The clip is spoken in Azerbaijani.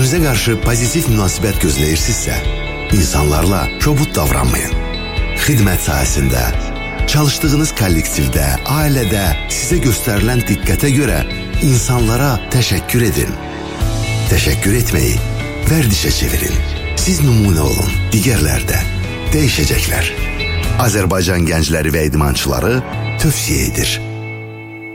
Özünüze karşı pozitif münasibət gözləyirsinizsə, insanlarla kobud davranmayın. Xidmət sahəsində, çalıştığınız kollektivdə, ailədə sizə göstərilən diqqətə görə insanlara təşəkkür edin. Təşəkkür etməyi vərdişə çevirin. Siz nümunə olun, digərlər də dəyişəcəklər. Azərbaycan gəncləri və idmançıları tövsiyə edir.